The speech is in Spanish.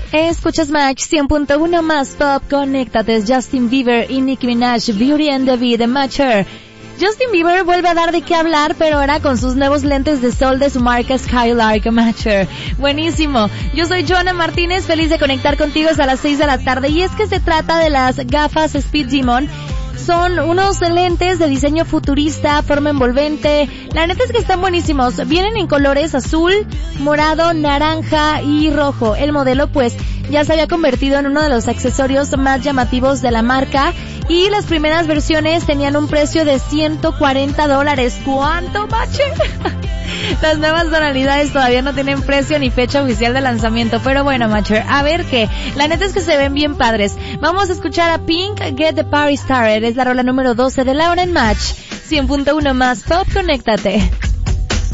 Escuchas Match 100.1 más Pop, conéctate. Justin Bieber y Nicki Minaj, Beauty and the Beat, Matcher. Justin Bieber vuelve a dar de qué hablar, pero ahora con sus nuevos lentes de sol de su marca Skylark Matcher. Buenísimo. Yo soy Joana Martínez, feliz de conectar contigo hasta las 6 de la tarde. Y es que se trata de las gafas Speed Demon. Son unos lentes de diseño futurista, forma envolvente. La neta es que están buenísimos. Vienen en colores azul, morado, naranja y rojo. El modelo pues ya se había convertido en uno de los accesorios más llamativos de la marca. Y las primeras versiones tenían un precio de $140. ¿Cuánto, mache? Las nuevas tonalidades todavía no tienen precio ni fecha oficial de lanzamiento, pero bueno, Matcher, a ver qué. La neta es que se ven bien padres. Vamos a escuchar a Pink, Get the Party Started. Es la rola número 12 de la hora en Match 100.1 más Pop, conéctate.